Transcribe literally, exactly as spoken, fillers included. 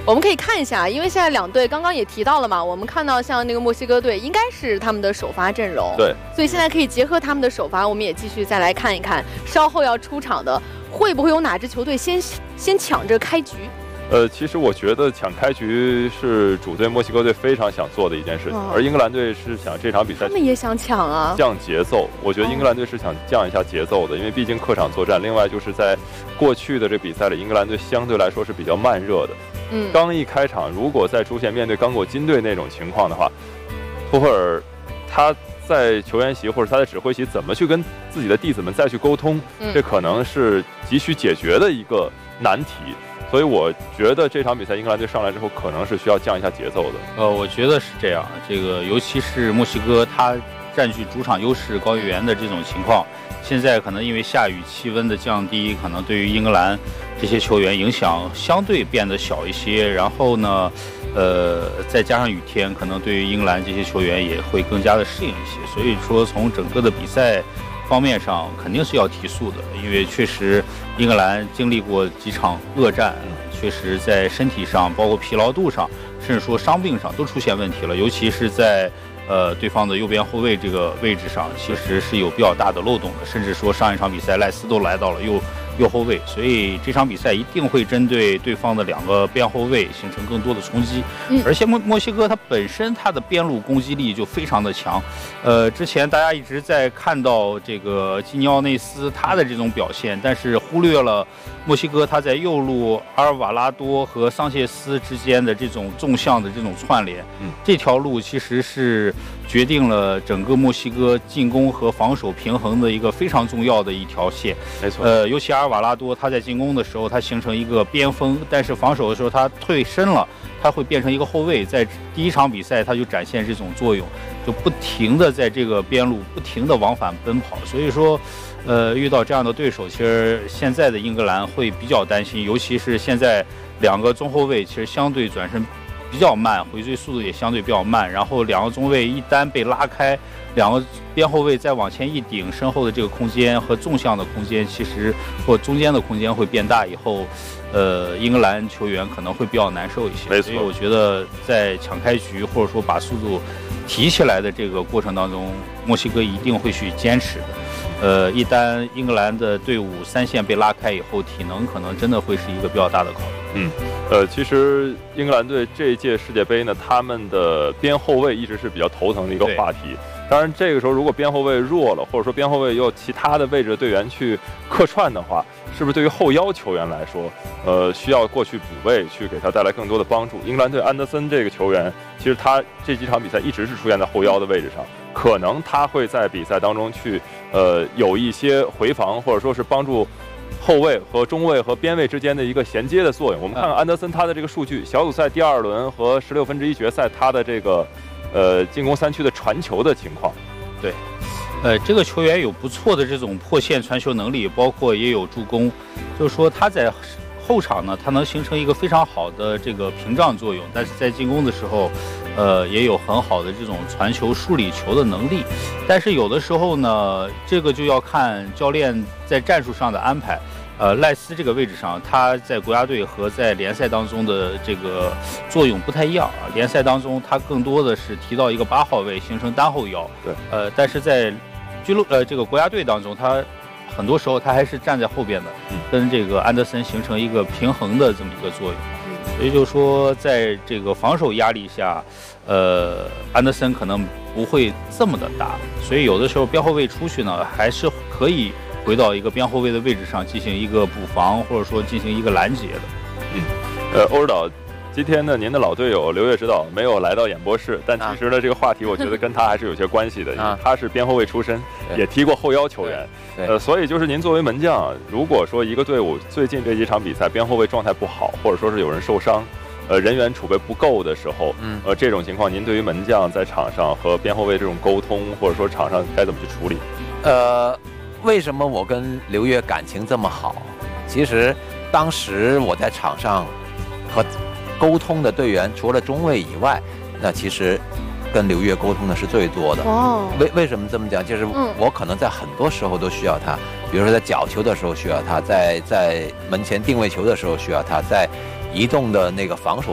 我们可以看一下，因为现在两队刚刚也提到了嘛，我们看到像那个墨西哥队应该是他们的首发阵容， 对， 所以现在可以结合他们的首发，我们也继续再来看一看，稍后要出场的会不会有哪支球队先先抢着开局？ 呃，其实我觉得抢开局是主队墨西哥队非常想做的一件事情， 哦、 而英格兰队是想这场比赛他们也想抢啊， 降节奏。我觉得英格兰队是想降一下节奏的，因为毕竟客场作战。另外就是在过去的这比赛里，英格兰队相对来说是比较慢热的。 嗯， 刚一开场，如果再出现面对刚果金队那种情况的话，图赫尔他在球员席或者他在指挥席怎么去跟自己的弟子们再去沟通， 嗯、 这可能是急需解决的一个难题。所以我觉得这场比赛英格兰队上来之后，可能是需要降一下节奏的。 呃，我觉得是这样。这个尤其是墨西哥，他占据主场优势高原的这种情况，现在可能因为下雨，气温的降低，可能对于英格兰这些球员影响相对变得小一些。然后呢，呃，再加上雨天，可能对于英格兰这些球员也会更加的适应一些。所以说，从整个的比赛方面上肯定是要提速的，因为确实英格兰经历过几场恶战，确实在身体上，包括疲劳度上，甚至说伤病上都出现问题了。尤其是在呃对方的右边后卫这个位置上，其实是有比较大的漏洞的。甚至说上一场比赛赖斯都来到了右右后卫，所以这场比赛一定会针对对方的两个边后卫形成更多的冲击。 嗯、 而且墨墨西哥它本身它的边路攻击力就非常的强。呃，之前大家一直在看到这个基尼奥内斯他的这种表现，但是忽略了墨西哥他在右路阿尔瓦拉多和桑切斯之间的这种纵向的这种串联。 嗯， 这条路其实是决定了整个墨西哥进攻和防守平衡的一个非常重要的一条线。 没错。 呃，尤其阿尔瓦拉多他在进攻的时候，他形成一个边锋，但是防守的时候他退身了，他会变成一个后卫。在第一场比赛他就展现这种作用，就不停的在这个边路不停的往返奔跑。所以说，呃，遇到这样的对手，其实现在的英格兰会比较担心，尤其是现在两个中后卫其实相对转身比较慢，回追速度也相对比较慢，然后两个中卫一旦被拉开，两个边后卫再往前一顶，身后的这个空间和纵向的空间，其实或中间的空间会变大以后，呃，英格兰球员可能会比较难受一些。 没错， 所以我觉得在抢开局或者说把速度提起来的这个过程当中，墨西哥一定会去坚持的。呃，一旦英格兰的队伍三线被拉开以后，体能可能真的会是一个比较大的考虑。 嗯，呃，其实英格兰队这一届世界杯呢，他们的边后卫一直是比较头疼的一个话题。当然，这个时候如果边后卫弱了，或者说边后卫又有其他的位置的队员去客串的话，是不是对于后腰球员来说，呃，需要过去补位，去给他带来更多的帮助？英格兰队安德森这个球员，其实他这几场比赛一直是出现在后腰的位置上，可能他会在比赛当中去，呃，有一些回防，或者说是帮助后卫和中卫和边卫之间的一个衔接的作用。我们看看安德森他的这个数据，小组赛第二轮和十六分之一决赛他的这个呃进攻三区的传球的情况。 对，呃，这个球员有不错的这种破线传球能力，包括也有助攻，就是说他在后场呢，他能形成一个非常好的这个屏障作用，但是在进攻的时候，呃，也有很好的这种传球、梳理球的能力。但是有的时候呢，这个就要看教练在战术上的安排。呃，赖斯这个位置上，他在国家队和在联赛当中的这个作用不太一样啊。联赛当中，他更多的是提到一个八号位，形成单后腰。 对。呃， 但是在俱乐呃这个国家队当中，他很多时候他还是站在后边的，跟这个安德森形成一个平衡的这么一个作用。所以就是说，在这个防守压力下，呃，安德森可能不会这么的大。所以有的时候边后卫出去呢，还是可以回到一个边后卫的位置上进行一个补防，或者说进行一个拦截的。 嗯，呃，欧指导，今天呢，您的老队友刘越指导没有来到演播室，但其实呢，这个话题我觉得跟他还是有些关系的，因为他是边后卫出身，也踢过后腰球员。呃，所以就是您作为门将，如果说一个队伍最近这几场比赛边后卫状态不好，或者说是有人受伤，呃，人员储备不够的时候，嗯，呃，这种情况，您对于门将在场上和边后卫这种沟通，或者说场上该怎么去处理？ 呃。为什么我跟刘越感情这么好？其实当时我在场上和沟通的队员，除了中卫以外，那其实跟刘越沟通的是最多的。哦，为为什么这么讲？就是我可能在很多时候都需要他，比如说在角球的时候需要他，在在门前定位球的时候需要他，在移动的那个防守